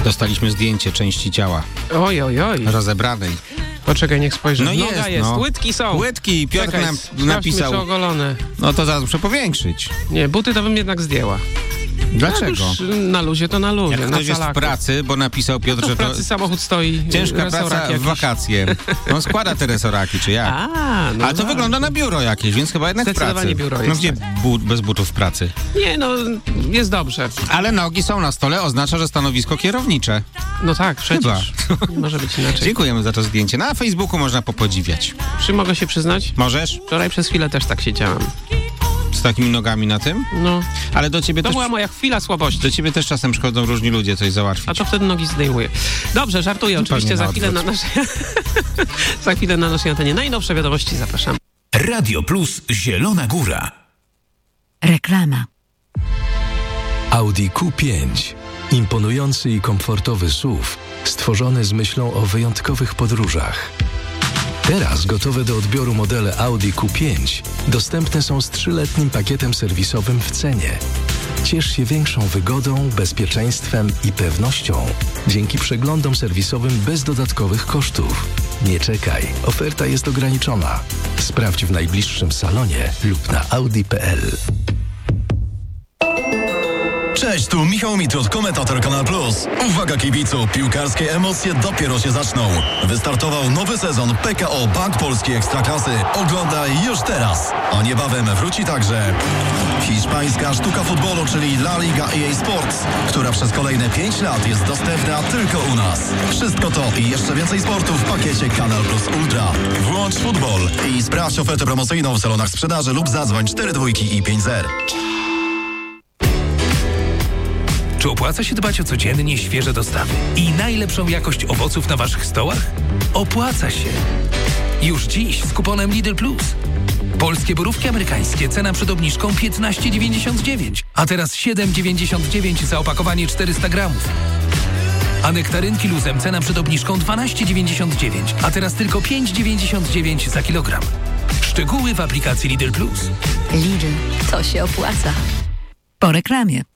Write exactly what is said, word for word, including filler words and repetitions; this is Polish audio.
Dostaliśmy zdjęcie części ciała. Oj, oj, oj. Rozebranej. Poczekaj, niech spojrzę. No Noga jest, jest, no. łydki są. Łydki, Piotr Czekaj, nam sprawdźmy, napisał. czy ogolone. No to zaraz muszę powiększyć. Nie, buty to bym jednak zdjęła. Dlaczego? Już na luzie to na luzie. Jak na ktoś jest w calaku. pracy, bo napisał Piotr, To że w to pracy samochód stoi. ciężka resorak praca w jakiś. wakacje. On składa te resoraki, czy jak? A, no Ale to tak. wygląda na biuro jakieś, więc chyba jednak w pracy. Zdecydowanie biuro No jest, gdzie tak. but, bez butów w pracy? Nie, no, jest dobrze. Ale nogi są na stole, oznacza, że stanowisko kierownicze. No tak, przecież. Nie może być inaczej. Dziękujemy za to zdjęcie. Na Facebooku można popodziwiać. Czy mogę się przyznać? Możesz? Wczoraj przez chwilę też tak siedziałem. Z takimi nogami na tym? No, Ale do ciebie to też... była moja chwila słabości. Do ciebie też czasem przychodzą różni ludzie coś załatwić. A to wtedy nogi zdejmuję. Dobrze, żartuję. Oczywiście Pewnie za na chwilę na odwrót. naszej... za chwilę na naszej antenie najnowsze wiadomości. Zapraszam. Radio Plus Zielona Góra. Reklama. Audi Q pięć. Imponujący i komfortowy S U V, stworzony z myślą o wyjątkowych podróżach. Teraz gotowe do odbioru modele Audi Q pięć dostępne są z trzyletnim pakietem serwisowym w cenie. Ciesz się większą wygodą, bezpieczeństwem i pewnością dzięki przeglądom serwisowym bez dodatkowych kosztów. Nie czekaj, oferta jest ograniczona. Sprawdź w najbliższym salonie lub na audi kropka p l. Cześć, tu Michał Mitrud, komentator Kanal Plus. Uwaga kibicu, piłkarskie emocje dopiero się zaczną. Wystartował nowy sezon P K O Bank Polskiej Ekstraklasy. Oglądaj już teraz. A niebawem wróci także hiszpańska sztuka futbolu, czyli La Liga E A Sports, która przez kolejne pięć lat jest dostępna tylko u nas. Wszystko to i jeszcze więcej sportu w pakiecie Kanal Plus Ultra. Włącz futbol i sprawdź ofertę promocyjną w salonach sprzedaży lub zadzwoń cztery dwójki i pięć zero. Czy opłaca się dbać o codziennie świeże dostawy i najlepszą jakość owoców na waszych stołach? Opłaca się. Już dziś z kuponem Lidl Plus. Polskie borówki amerykańskie, cena przed obniżką piętnaście dziewięćdziesiąt dziewięć, a teraz siedem dziewięćdziesiąt dziewięć za opakowanie czterysta gramów. A nektarynki luzem, cena przed obniżką dwanaście dziewięćdziesiąt dziewięć, a teraz tylko pięć dziewięćdziesiąt dziewięć za kilogram. Szczegóły w aplikacji Lidl Plus. Lidl, to się opłaca. Po reklamie.